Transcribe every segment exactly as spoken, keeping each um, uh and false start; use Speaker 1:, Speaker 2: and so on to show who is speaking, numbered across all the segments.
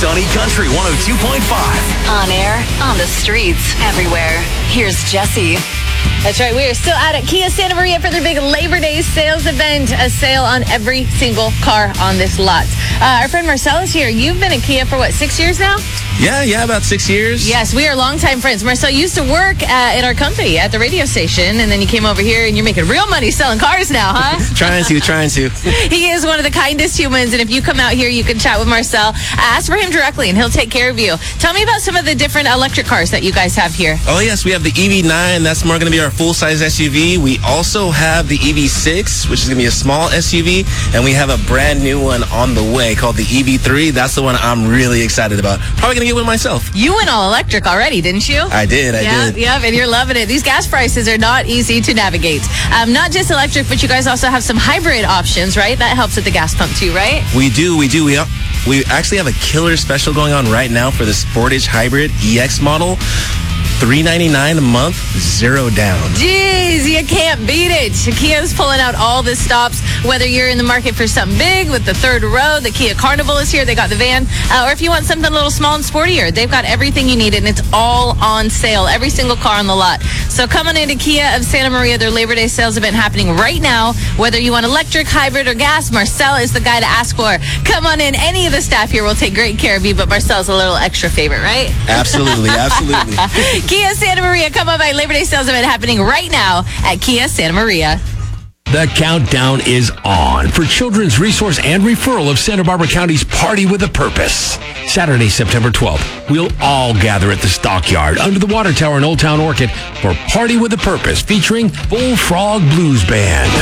Speaker 1: Sunny Country one oh two point five.
Speaker 2: On air, on the streets, everywhere. Here's Jesse.
Speaker 3: That's right. We are still out at Kia Santa Maria for their big Labor Day sales event. A sale on every single car on this lot. Uh, our friend Marcel is here. You've been at Kia for what, six years now?
Speaker 4: Yeah, yeah, about six years.
Speaker 3: Yes, we are longtime friends. Marcel used to work at, at our company at the radio station, and then you came over here and you're making real money selling cars now, huh?
Speaker 4: trying to, trying to.
Speaker 3: He is one of the kindest humans, and if you come out here, you can chat with Marcel. Ask for him directly, and he'll take care of you. Tell me about some of the different electric cars that you guys have here.
Speaker 4: Oh, yes, we have the E V nine. That's more going to be our full-size S U V. We also have the E V six, which is going to be a small S U V, and we have a brand new one on the way called the E V three. That's the one I'm really excited about. Probably going to get one myself.
Speaker 3: You went all electric already, didn't you?
Speaker 4: I did, I
Speaker 3: yeah,
Speaker 4: did.
Speaker 3: Yep, and you're loving it. These gas prices are not easy to navigate. Um, not just electric, but you guys also have some hybrid options, right? That helps at the gas pump too, right?
Speaker 4: We do, we do. We we actually have a killer special going on right now for the Sportage Hybrid E X model. three ninety-nine a month, zero down.
Speaker 3: Jeez, you can't beat it. Kia's pulling out all the stops, whether you're in the market for something big with the third row, the Kia Carnival is here, they got the van, uh, or if you want something a little small and sportier, they've got everything you need, and it's all on sale, every single car on the lot. So come on into Kia of Santa Maria, their Labor Day sales event happening right now. Whether you want electric, hybrid, or gas, Marcel is the guy to ask for. Come on in. Any of the staff here will take great care of you, but Marcel's a little extra favorite, right?
Speaker 4: Absolutely, absolutely.
Speaker 3: Kia Santa Maria, come on by. Labor Day sales event happening right now at Kia Santa Maria.
Speaker 5: The countdown is on for Children's Resource and Referral of Santa Barbara County's Party with a Purpose. Saturday, September twelfth, we'll all gather at the Stockyard under the Water Tower in Old Town Orchid for Party with a Purpose featuring Bullfrog Blues Band.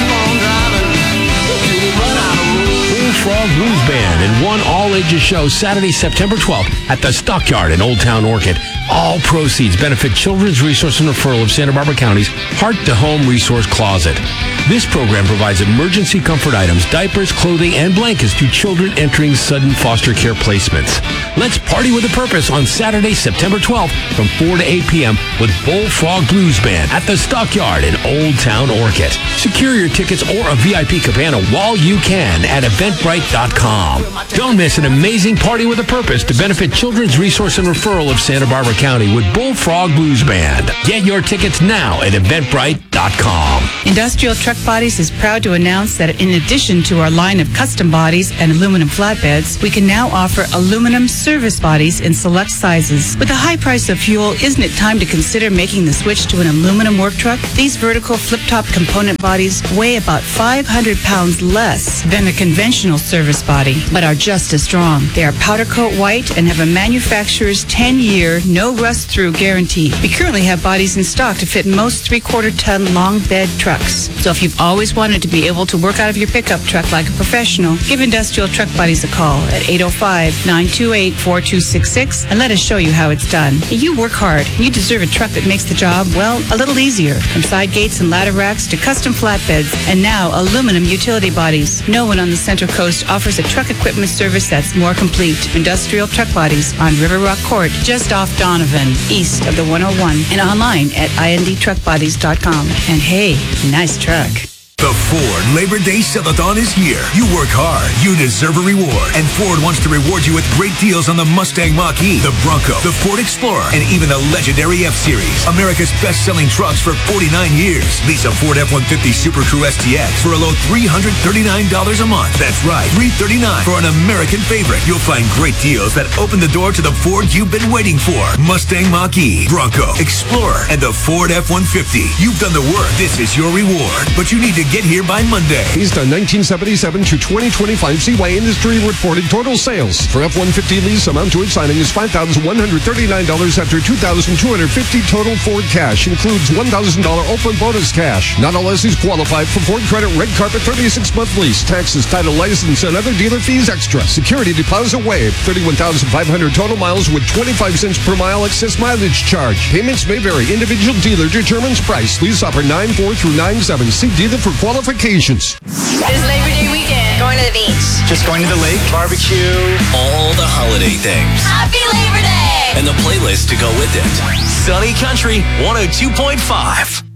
Speaker 5: Bullfrog Blues Band and one all-ages show Saturday, September twelfth at the Stockyard in Old Town Orchid. All proceeds benefit Children's Resource and Referral of Santa Barbara County's Heart to Home Resource Closet. This program provides emergency comfort items, diapers, clothing, and blankets to children entering sudden foster care placements. Let's party with a purpose on Saturday, September twelfth from four to eight p.m. with Bullfrog Blues Band at the Stockyard in Old Town Orchid. Secure your tickets or a V I P cabana while you can at eventbrite dot com. Don't miss an amazing party with a purpose to benefit Children's Resource and Referral of Santa Barbara County with Bullfrog Blues Band. Get your tickets now at eventbrite dot com.
Speaker 6: Industrial Truck Bodies is proud to announce that in addition to our line of custom bodies and aluminum flatbeds, we can now offer aluminum service bodies in select sizes. With the high price of fuel, isn't it time to consider making the switch to an aluminum work truck? These vertical flip-top component bodies weigh about five hundred pounds less than a conventional service body, but are just as strong. They are powder coat white and have a manufacturer's ten-year, no rust-through guarantee. We currently have bodies in stock to fit most three-quarter ton long bed trucks. So if you've always wanted to be able to work out of your pickup truck like a professional, give Industrial Truck Bodies a call at eight oh five, nine two eight, four two six six and let us show you how it's done. You work hard. You deserve a truck that makes the job, well, a little easier. From side gates and ladder racks to custom flatbeds and now aluminum utility bodies. No one on the Central Coast offers a truck equipment service that's more complete. Industrial Truck Bodies on River Rock Court, just off Donovan, east of the one oh one, and online at I N D truck bodies dot com. And hey, nice truck.
Speaker 1: The Ford Labor Day Sell-a-thon is here. You work hard, you deserve a reward. And Ford wants to reward you with great deals on the Mustang Mach-E, the Bronco, the Ford Explorer, and even the legendary F-Series. America's best-selling trucks for forty-nine years. Lease a Ford F one fifty Super Crew S T X for a low three hundred thirty-nine dollars a month. That's right, three hundred thirty-nine dollars for an American favorite. You'll find great deals that open the door to the Ford you've been waiting for. Mustang Mach-E, Bronco, Explorer, and the Ford F one fifty. You've done the work. This is your reward. But you need to get here by Monday.
Speaker 7: Based on nineteen seventy-seven to twenty twenty-five C Y Industry reported total sales for F one fifty lease amount to its signing is five thousand one hundred thirty-nine dollars after two thousand two hundred fifty dollars total Ford cash. Includes one thousand dollars open bonus cash. Not all lessees qualified for Ford Credit Red Carpet thirty-six month lease. Taxes, title, license, and other dealer fees extra. Security deposit waived. thirty-one thousand five hundred total miles with twenty-five cents per mile excess mileage charge. Payments may vary. Individual dealer determines price. Lease offer nine four through nine seven. See dealer for qualifications.
Speaker 3: This Labor Day weekend, going to the beach.
Speaker 8: Just going to the lake, barbecue,
Speaker 1: All the holiday things.
Speaker 3: Happy Labor Day!
Speaker 1: And the playlist to go with it. Sunny Country one oh two point five.